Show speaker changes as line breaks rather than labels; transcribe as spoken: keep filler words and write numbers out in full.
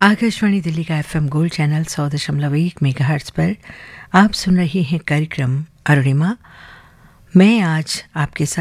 आकाशवाणी दिल्ली का FM gold channel सौ दशमलव एक मेगाहर्ट्ज पर आप सुन रहे हैं कार्यक्रम अरुणिमा। मैं आज आपके साथ